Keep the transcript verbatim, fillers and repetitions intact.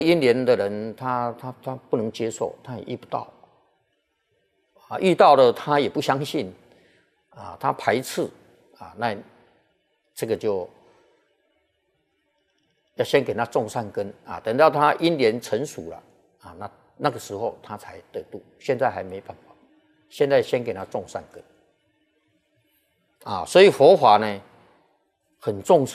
阴连的人，他他他不能接受，他也遇不到啊，遇到了他也不相信啊，他排斥啊，那这个就要先给他种善根啊，等到他阴连成熟了啊，那那个时候他才得度，现在还没办法，现在先给他种善根啊，所以佛法呢很重视。